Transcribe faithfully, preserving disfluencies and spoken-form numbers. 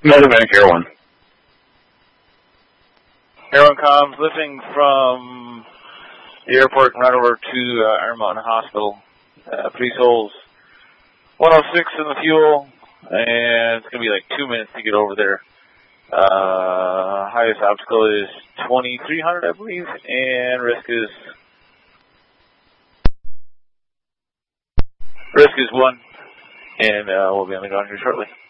Medevac Air One. Air One comms, lifting from the airport right over to uh, Iron Mountain Hospital. Uh, please hold one oh six in the fuel, and it's going to be like two minutes to get over there. Uh, highest obstacle is twenty-three hundred, I believe, and risk is risk is one, and uh, we'll be on the ground here shortly.